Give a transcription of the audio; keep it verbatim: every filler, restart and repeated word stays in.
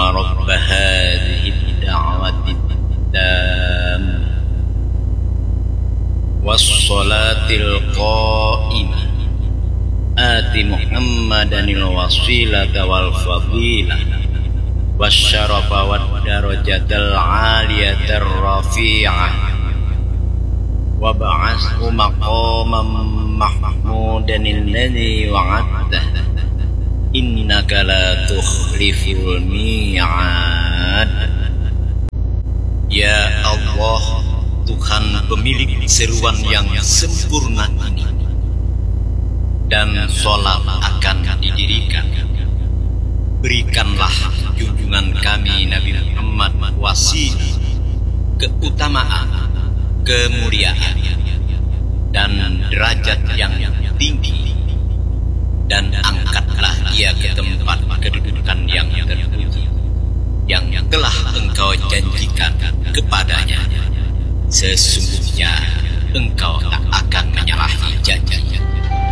رب هذه الدعوة التامة والصلاة القائمة آت محمدا الوسيلة والفضيلة والشرف والدرجة العالية الرفيعة وابعثه مقاما محمودا الذي وعدته إنك لا تخلف الميعاد. Ya Allah, Tuhan pemilik seruan yang sempurna ini, dan sholat akan didirikan. Berikanlah junjungan kami Nabi Muhammad wasilah, keutamaan, kemuliaan, dan derajat yang tinggi, dan angkatlah ia ke tempat kedudukan yang terpuji yang telah engkau janjikan kepadanya. Sesungguhnya engkau